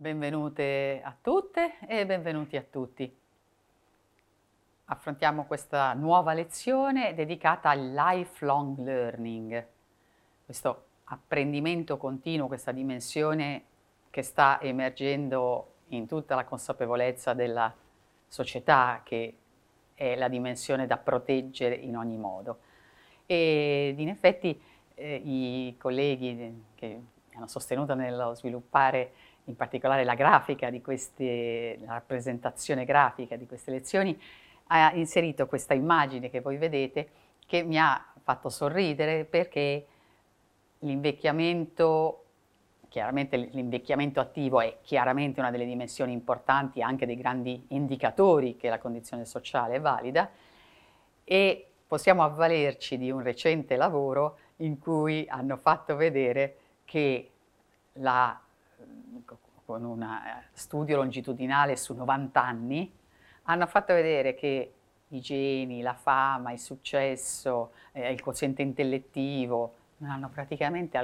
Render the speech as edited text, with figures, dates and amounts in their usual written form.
Benvenute a tutte e benvenuti a tutti. Affrontiamo questa nuova lezione dedicata al lifelong learning, questo apprendimento continuo, questa dimensione che sta emergendo in tutta la consapevolezza della società, che è la dimensione da proteggere in ogni modo. Ed in effetti i colleghi che mi hanno sostenuto nello sviluppare in particolare la grafica di la rappresentazione grafica di queste lezioni, ha inserito questa immagine che voi vedete, che mi ha fatto sorridere perché chiaramente l'invecchiamento attivo è chiaramente una delle dimensioni importanti, anche dei grandi indicatori che la condizione sociale è valida, e possiamo avvalerci di un recente lavoro in cui hanno fatto vedere che con un studio longitudinale su 90 anni, hanno fatto vedere che i geni, la fama, il successo, il quoziente intellettivo non hanno praticamente